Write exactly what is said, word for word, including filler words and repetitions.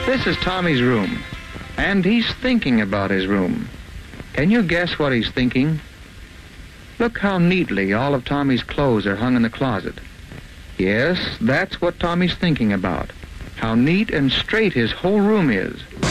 This is Tommy's room, and he's thinking about his room. Can you guess what he's thinking? Look how neatly all of Tommy's clothes are hung in the closet. Yes, that's what Tommy's thinking about. How neat and straight his whole room is.